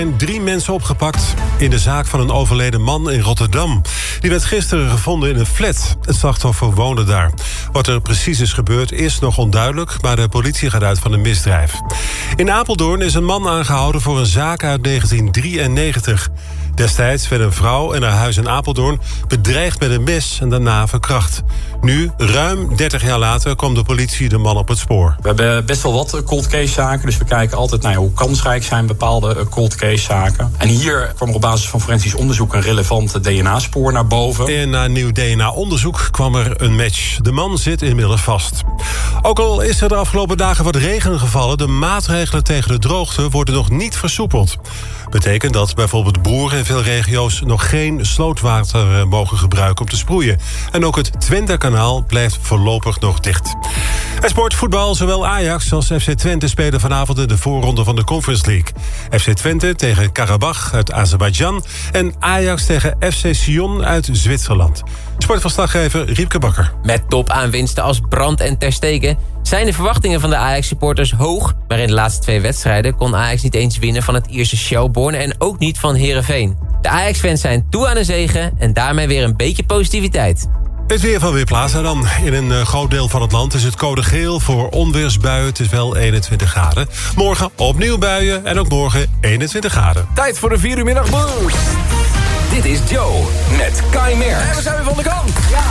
En 3 mensen opgepakt in de zaak van een overleden man in Rotterdam. Die werd gisteren gevonden in een flat. Het slachtoffer woonde daar. Wat er precies is gebeurd is nog onduidelijk, maar de politie gaat uit van een misdrijf. In Apeldoorn is een man aangehouden voor een zaak uit 1993. Destijds werd een vrouw in haar huis in Apeldoorn bedreigd met een mes en daarna verkracht. Nu, ruim 30 jaar later, kwam de politie de man op het spoor. We hebben best wel wat cold case zaken, dus we kijken altijd naar hoe kansrijk zijn bepaalde cold case zaken. En hier kwam er op basis van forensisch onderzoek een relevant DNA-spoor naar boven. En na nieuw DNA-onderzoek kwam er een match. De man zit inmiddels vast. Ook al is er de afgelopen dagen wat regen gevallen, de maatregelen tegen de droogte worden nog niet versoepeld. Betekent dat bijvoorbeeld boeren in veel regio's nog geen slootwater mogen gebruiken om te sproeien. En ook het Twentekanaal blijft voorlopig nog dicht. En sportvoetbal, zowel Ajax als FC Twente spelen vanavond in de voorronde van de Conference League. FC Twente tegen Karabach uit Azerbeidzjan en Ajax tegen FC Sion uit Zwitserland. Sportverslaggever Riepke Bakker. Met topaanwinsten als Brandt en Ter Stegen zijn de verwachtingen van de Ajax-supporters hoog, maar in de laatste 2 wedstrijden kon Ajax niet eens winnen van het Ierse Shelbourne en ook niet van Heerenveen. De Ajax-fans zijn toe aan een zege en daarmee weer een beetje positiviteit. Het weer van Weerplaza dan. In een groot deel van het land is het code geel voor onweersbuien. Het is wel 21 graden. Morgen opnieuw buien en ook morgen 21 graden. Tijd voor de 4 uur middagboost. Dit is Joe met Kai Merks. En we zijn weer van de kant. Ja.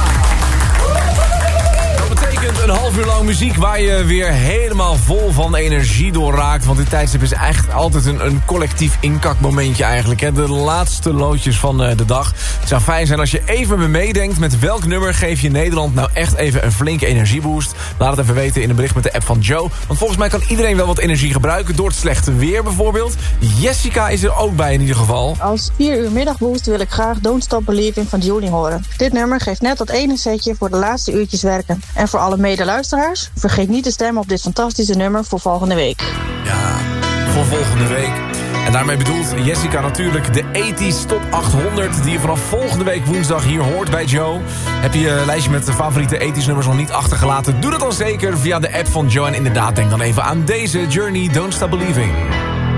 Dat betekent een half uur lang muziek waar je weer helemaal vol van energie door raakt. Want dit tijdstip is echt altijd een collectief inkakmomentje eigenlijk. Hè? De laatste loodjes van de dag. Het zou fijn zijn als je even met me meedenkt. Met welk nummer geef je Nederland nou echt even een flinke energieboost? Laat het even weten in een bericht met de app van Joe. Want volgens mij kan iedereen wel wat energie gebruiken. Door het slechte weer bijvoorbeeld. Jessica is er ook bij in ieder geval. Als 4 uur middagboost wil ik graag Don't Stop Believing van Julie horen. Dit nummer geeft net dat ene setje voor de laatste uurtjes werken. En voor alle medeluisteraars, vergeet niet te stemmen op dit fantastische nummer voor volgende week. Ja, voor volgende week. En daarmee bedoelt Jessica natuurlijk de 80s Top 800... die je vanaf volgende week woensdag hier hoort bij Joe. Heb je je lijstje met de favoriete 80s nummers nog niet achtergelaten? Doe dat dan zeker via de app van Joe. En inderdaad, denk dan even aan deze Journey, Don't Stop Believing.